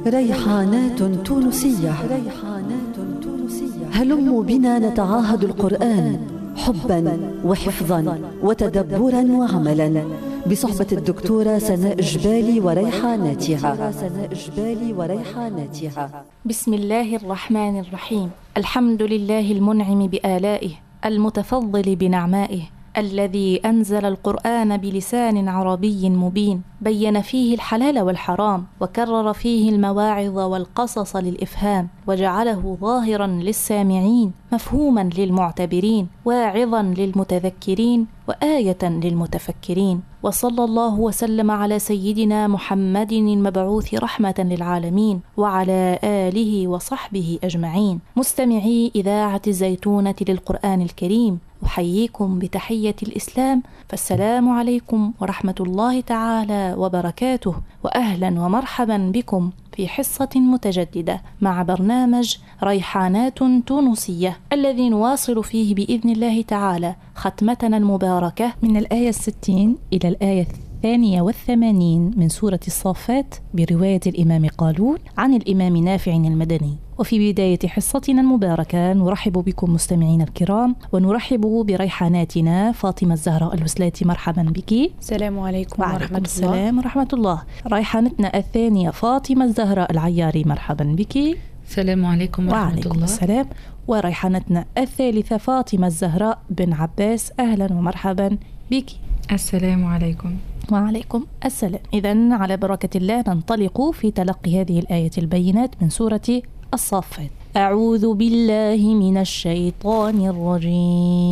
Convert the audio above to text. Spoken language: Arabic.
ريحانات تونسية. هلموا بنا نتعاهد القرآن حبا وحفظا وتدبرا وعملا بصحبة الدكتورة سناء جبالي وريحاناتها. بسم الله الرحمن الرحيم. الحمد لله المنعم بآلائه المتفضل بنعمائه الذي أنزل القرآن بلسان عربي مبين، بين فيه الحلال والحرام، وكرر فيه المواعظ والقصص للإفهام، وجعله ظاهرا للسامعين، مفهوما للمعتبرين، واعظا للمتذكرين، وآية للمتفكرين. وصلى الله وسلم على سيدنا محمد المبعوث رحمة للعالمين، وعلى آله وصحبه أجمعين. مستمعي إذاعة الزيتونة للقرآن الكريم، أحييكم بتحية الإسلام، فالسلام عليكم ورحمة الله تعالى وبركاته، وأهلا ومرحبا بكم في حصة متجددة مع برنامج ريحانات تونسية، الذي نواصل فيه بإذن الله تعالى ختمتنا المباركة من الآية 60 إلى الآية 82 من سورة الصافات برواية الإمام قالون عن الإمام نافع المدني. وفي بداية حصتنا المباركة نرحب بكم مستمعين الكرام، ونرحب بريحاناتنا فاطمة الزهراء الوسلاتي. مرحبا بك. السلام عليكم ورحمة الله. السلام ورحمة الله. ريحانتنا الثانية فاطمة الزهراء العياري. مرحبا بك. السلام عليكم ورحمة الله. وعليكم السلام. وريحانتنا الثالثة فاطمة الزهراء بن عباس. أهلا ومرحبا بك. السلام عليكم. وعليكم السلام. إذن على بركة الله ننطلق في تلقي هذه الآية البينات من سورة الصافات. أعوذ بالله من الشيطان الرجيم.